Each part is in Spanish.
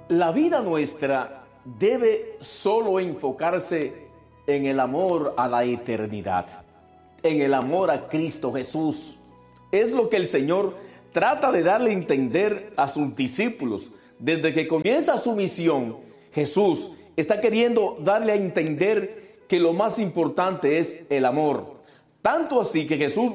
La vida nuestra debe solo enfocarse en el amor a la eternidad, en el amor a Cristo Jesús. Es lo que el Señor trata de darle a entender a sus discípulos. Desde que comienza su misión, Jesús está queriendo darle a entender que lo más importante es el amor. Tanto así que Jesús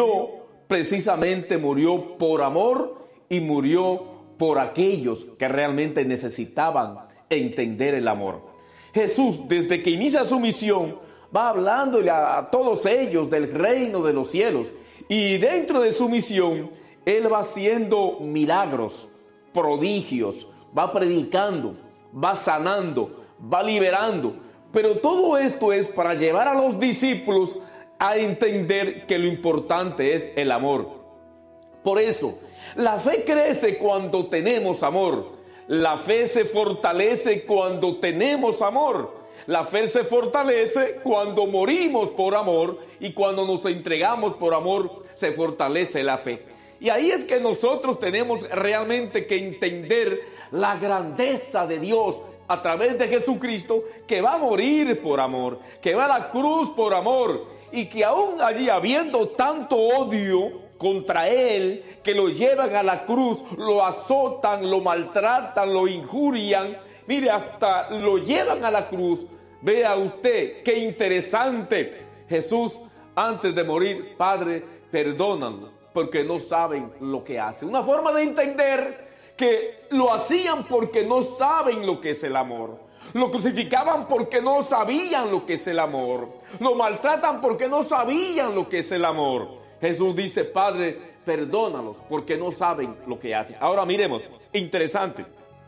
precisamente murió por amor y murió por aquellos que realmente necesitaban entender el amor. Jesús, desde que inicia su misión, va hablándole a todos ellos del reino de los cielos. Y dentro de su misión, Él va haciendo milagros, prodigios, va predicando, va sanando, va liberando. Pero todo esto es para llevar a los discípulos a entender que lo importante es el amor. Por eso, la fe crece cuando tenemos amor. La fe se fortalece cuando tenemos amor. La fe se fortalece cuando morimos por amor, y cuando nos entregamos por amor se fortalece la fe. Y ahí es que nosotros tenemos realmente que entender la grandeza de Dios a través de Jesucristo, que va a morir por amor, que va a la cruz por amor, y que aún allí, habiendo tanto odio contra Él, que lo llevan a la cruz, lo azotan, lo maltratan, lo injurian, mire, hasta lo llevan a la cruz. Vea usted, qué interesante. Jesús, antes de morir: Padre, perdónalo, porque no saben lo que hacen. Una forma de entender que lo hacían porque no saben lo que es el amor. Lo crucificaban porque no sabían lo que es el amor. Lo maltratan porque no sabían lo que es el amor. Jesús dice: Padre, perdónalos porque no saben lo que hacen. Ahora miremos, interesante.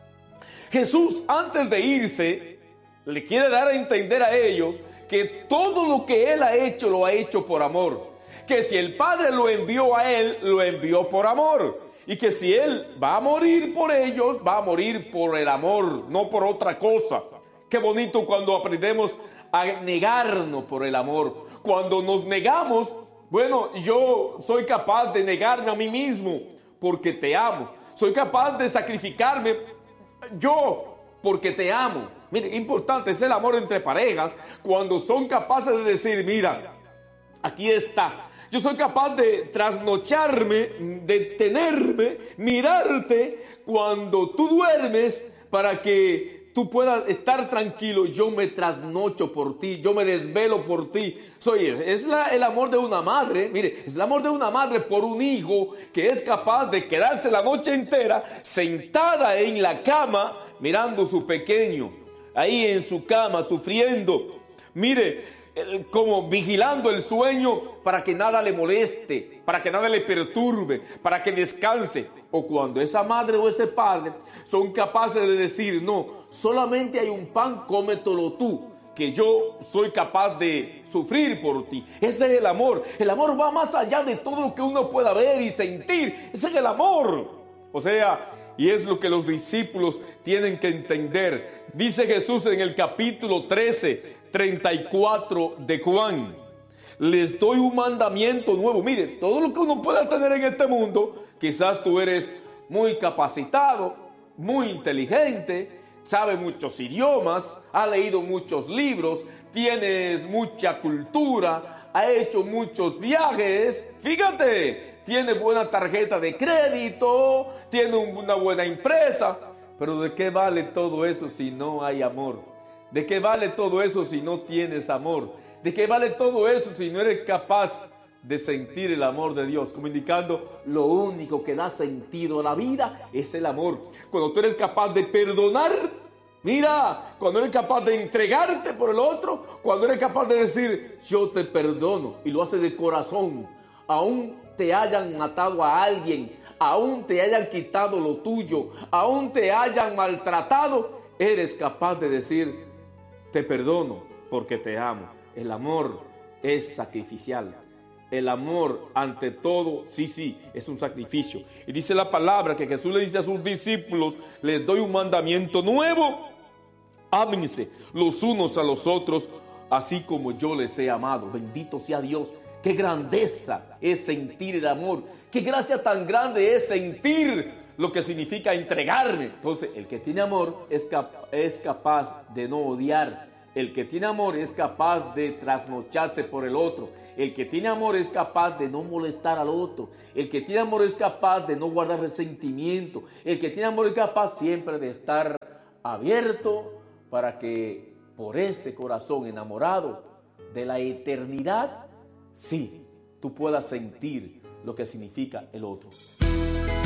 Jesús, antes de irse, le quiere dar a entender a ellos que todo lo que Él ha hecho, lo ha hecho por amor. Que si el Padre lo envió a Él, lo envió por amor. Y que si Él va a morir por ellos, va a morir por el amor, no por otra cosa. Qué bonito cuando aprendemos a negarnos por el amor. Cuando nos negamos, bueno, yo soy capaz de negarme a mí mismo porque te amo. Soy capaz de sacrificarme yo porque te amo. Mire, importante es el amor entre parejas, cuando son capaces de decir: mira, aquí está. Yo soy capaz de trasnocharme, detenerme, mirarte cuando tú duermes para que tú puedas estar tranquilo. Yo me trasnocho por ti, yo me desvelo por ti. El amor de una madre. Mire, es el amor de una madre por un hijo que es capaz de quedarse la noche entera sentada en la cama mirando a su pequeño, ahí en su cama sufriendo. Mire, como vigilando el sueño para que nada le moleste, para que nada le perturbe, para que descanse. O cuando esa madre o ese padre son capaces de decir: no, solamente hay un pan, cómetelo tú, que yo soy capaz de sufrir por ti. Ese es el amor. El amor va más allá de todo lo que uno pueda ver y sentir. Ese es el amor. O sea, y es lo que los discípulos tienen que entender. Dice Jesús en el capítulo 13:34 de Juan: les doy un mandamiento nuevo. Mire, todo lo que uno pueda tener en este mundo, quizás tú eres muy capacitado, muy inteligente, sabe muchos idiomas, ha leído muchos libros, tienes mucha cultura, ha hecho muchos viajes, fíjate, tiene buena tarjeta de crédito, tiene una buena empresa. Pero ¿de qué vale todo eso si no hay amor? ¿De qué vale todo eso si no tienes amor? ¿De qué vale todo eso si no eres capaz de sentir el amor de Dios? Como indicando, lo único que da sentido a la vida es el amor. Cuando tú eres capaz de perdonar, mira, cuando eres capaz de entregarte por el otro, cuando eres capaz de decir: yo te perdono, y lo haces de corazón, aún te hayan matado a alguien, aún te hayan quitado lo tuyo, aún te hayan maltratado, eres capaz de decir: te perdono porque te amo. El amor es sacrificial. El amor, ante todo, sí, es un sacrificio. Y dice la palabra que Jesús le dice a sus discípulos: les doy un mandamiento nuevo. Ámense los unos a los otros, así como yo les he amado. Bendito sea Dios. Qué grandeza es sentir el amor. Qué gracia tan grande es sentir lo que significa entregarme. Entonces, el que tiene amor es capaz de no odiar. El que tiene amor es capaz de trasnocharse por el otro. El que tiene amor es capaz de no molestar al otro. El que tiene amor es capaz de no guardar resentimiento. El que tiene amor es capaz siempre de estar abierto para que por ese corazón enamorado de la eternidad, sí, tú puedas sentir lo que significa el otro.